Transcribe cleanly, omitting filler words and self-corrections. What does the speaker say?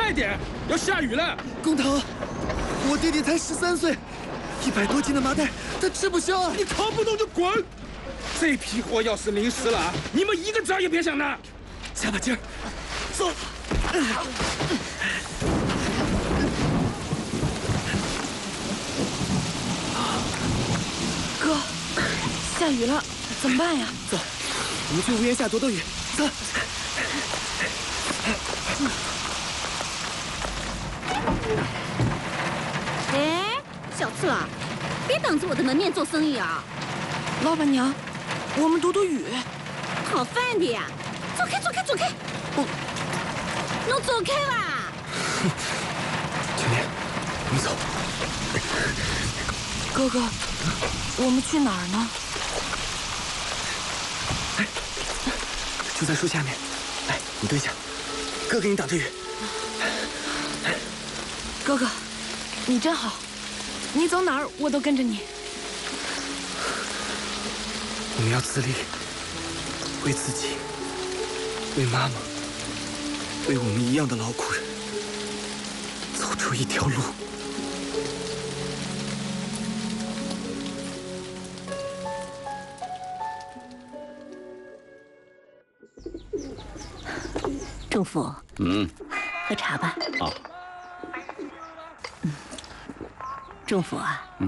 快点，要下雨了。 工头，我弟弟才13岁，100多斤的麻袋他吃不消啊！ 你扛不动就滚！这批货要是淋湿了，你们一个渣也别想拿。 加把劲儿，走。 哥，下雨了，怎么办呀？ 走，我们去屋檐下躲躲雨。走。 哎，小次郎，别挡着我的门面做生意啊！ 老板娘，我们躲躲雨。 讨饭的呀！走开，走开，走开！侬走开啦！ 秋莲，我们走。 哥哥，我们去哪儿呢？ 哎，就在树下面。来，你蹲下，哥给你挡着雨。 哥哥，你真好，你走哪儿我都跟着你。 我们要自立，为自己，为妈妈，为我们一样的劳苦人，走出一条路。 仲父，喝茶吧。 好。 仲父啊，